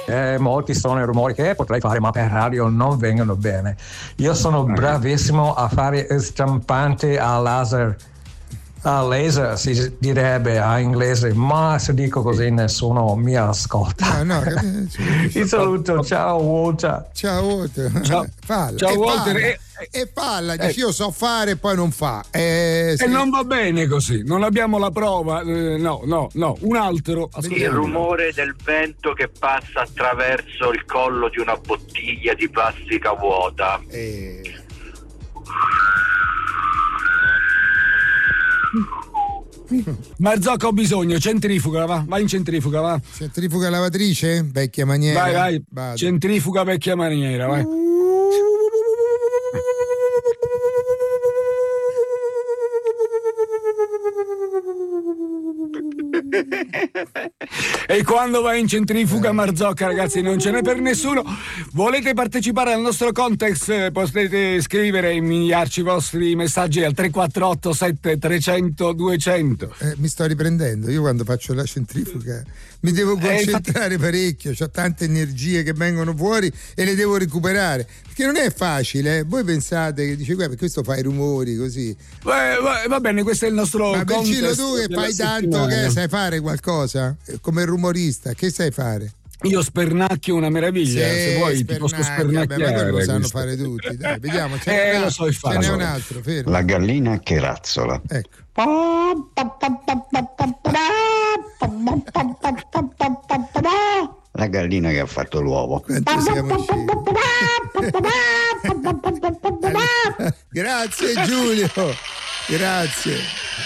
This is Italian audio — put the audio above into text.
molti sono i rumori che potrei fare, ma per radio non vengono bene. Io sono bravissimo a fare stampante a laser. Laser si direbbe a inglese, ma se dico così nessuno mi ascolta. Ti saluto, ciao Walter. Ciao Walter. Falla. Ciao Walter. E falla, dici io so fare e poi non fa. E non va bene così, non abbiamo la prova. No, un altro. Il rumore del vento che passa attraverso il collo di una bottiglia di plastica vuota. Marzocco ho bisogno, centrifuga, vai in centrifuga, va. Centrifuga lavatrice? Vecchia maniera. Vai. Vado. Centrifuga vecchia maniera, vai. E quando vai in centrifuga, Marzocca, ragazzi, non ce n'è per nessuno. Volete partecipare al nostro contest? Potete scrivere e inviarci i vostri messaggi al 348 7300 200. Mi sto riprendendo, io quando faccio la centrifuga mi devo concentrare parecchio, ho tante energie che vengono fuori e le devo recuperare, perché non è facile. Voi pensate che dice guarda, questo fa i rumori così. Va bene, questo è il nostro contest. Ma Virgilio, tu che fai tanto, che sai fare qualcosa come rumorista, che sai fare? Io spernacchio una meraviglia, se vuoi ti posso spernacchiare. Ma quello lo sanno fare tutti, dai, vediamo. Lo so ce n'è un altro, fermo. La gallina che razzola. Ecco. La gallina che ha fatto l'uovo. Quanto siamo scemi. Grazie Giulio, grazie.